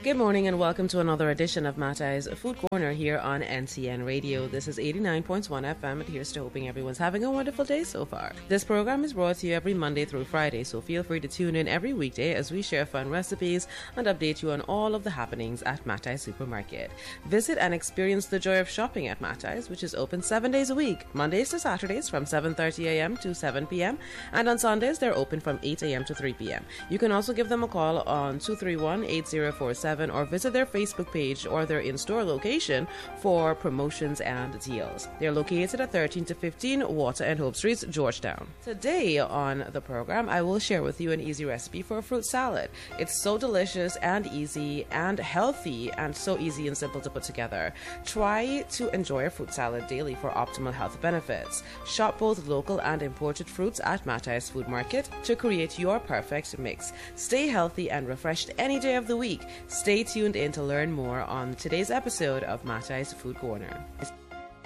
Good morning and welcome to another edition of Matai's Food Corner here on NCN Radio. This is 89.1 FM and here's to hoping everyone's having a wonderful day so far. This program is brought to you every Monday through Friday, so feel free to tune in every weekday as we share fun recipes and update you on all of the happenings at Matai Supermarket. Visit and experience the joy of shopping at Matai's, which is open 7 days a week, Mondays to Saturdays from 7:30 a.m. to 7 p.m. and on Sundays they're open from 8 a.m. to 3 p.m. You can also give them a call on 231-8047 or visit their Facebook page or their in-store location for promotions and deals. They're located at 13 to 15 Water and Hope Streets, Georgetown. Today on the program, I will share with you an easy recipe for a fruit salad. It's so delicious and easy and healthy and so easy and simple to put together. Try to enjoy a fruit salad daily for optimal health benefits. Shop both local and imported fruits at Matai's Food Market to create your perfect mix. Stay healthy and refreshed any day of the week. Stay tuned in to learn more on today's episode of Matai's Food Corner.